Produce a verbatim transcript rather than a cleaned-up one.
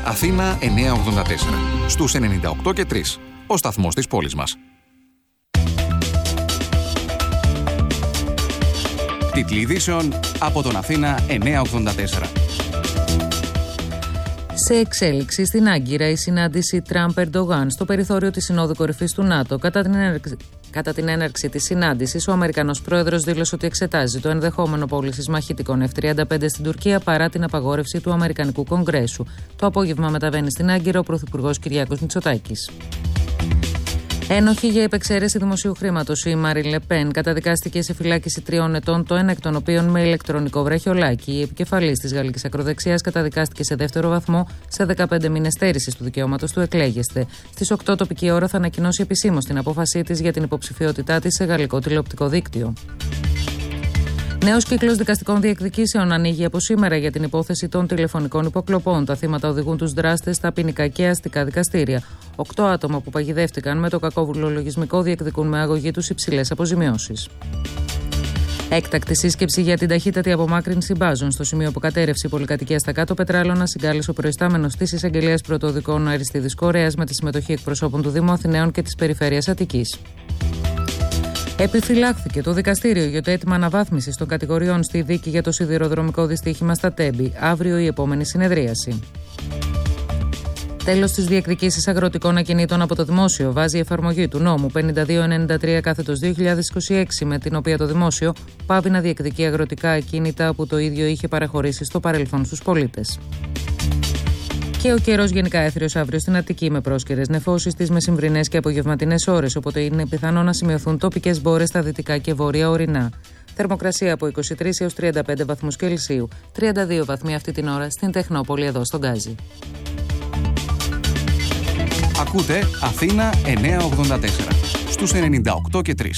Αθήνα εννιακόσια ογδόντα τέσσερα. Στους ενενήντα οκτώ και τρία. Ο σταθμός της πόλης μας. Τίτλοι ειδήσεων από τον Αθήνα εννιακόσια ογδόντα τέσσερα. Σε εξέλιξη στην Άγκυρα η συνάντηση Τραμπ-Ερντογάν στο περιθώριο της Συνόδου Κορυφής του ΝΑΤΟ. Κατά την έναρξη, κατά την έναρξη της συνάντησης, ο Αμερικανός πρόεδρος δήλωσε ότι εξετάζει το ενδεχόμενο πώλησης μαχητικών εφ τριάντα πέντε στην Τουρκία παρά την απαγόρευση του Αμερικανικού Κογκρέσου. Το απόγευμα μεταβαίνει στην Άγκυρα ο Πρωθυπουργός Κυριάκος Μητσοτάκης. Ένοχη για επεξαίρεση δημοσίου χρήματος, η Μάριν Λε Πεν καταδικάστηκε σε φυλάκιση τριών ετών, το ένα εκ των οποίων με ηλεκτρονικό βραχιολάκι. Η επικεφαλής της γαλλικής ακροδεξιάς καταδικάστηκε σε δεύτερο βαθμό σε δεκαπέντε μήνες στέρησης του δικαιώματος του εκλέγεστε. Στις οκτώ τοπική ώρα θα ανακοινώσει επισήμως την απόφασή της για την υποψηφιότητά της σε γαλλικό τηλεοπτικό δίκτυο. Νέος κύκλος δικαστικών διεκδικήσεων ανοίγει από σήμερα για την υπόθεση των τηλεφωνικών υποκλοπών. Τα θύματα οδηγούν τους δράστες στα ποινικά και αστικά δικαστήρια. Οκτώ άτομα που παγιδεύτηκαν με το κακόβουλο λογισμικό διεκδικούν με αγωγή τους υψηλές αποζημιώσεις. Έκτακτη σύσκεψη για την ταχύτατη απομάκρυνση μπάζων. Στο σημείο που κατέρευσε η πολυκατοικία στα Κάτω Πετράλωνα συγκάλεσε ο προϊστάμενος της Εισαγγελίας Πρωτοδικών Αριστίδης Κορέας με τη συμμετοχή εκπροσώπων του Δήμου Αθηναίων και της Περιφέρειας Αττικής. Επιφυλάχθηκε το δικαστήριο για το αίτημα αναβάθμισης των κατηγοριών στη δίκη για το σιδηροδρομικό δυστύχημα στα Τέμπη. Αύριο η επόμενη συνεδρίαση. Τέλος της διεκδικήσεις αγροτικών ακινήτων από το Δημόσιο. Βάζει η εφαρμογή του νόμου πενήντα δύο ενενήντα τρία κάθετος δύο χιλιάδες είκοσι έξι, με την οποία το Δημόσιο πάβει να διεκδικεί αγροτικά ακίνητα που το ίδιο είχε παραχωρήσει στο παρελθόν στους πολίτες. Και ο καιρός γενικά έθριος αύριο στην Αττική με πρόσκαιρες νεφώσεις τις μεσημβρινές και απογευματινές ώρες, οπότε είναι πιθανό να σημειωθούν τοπικές μπόρες στα δυτικά και βόρεια ορεινά. Θερμοκρασία από είκοσι τρεις έως τριάντα πέντε βαθμούς Κελσίου, τριάντα δύο βαθμοί αυτή την ώρα στην Τεχνόπολη εδώ στον Γκάζι. Ακούτε Αθήνα εννιακόσια ογδόντα τέσσερα στους ενενήντα οκτώ και τρία.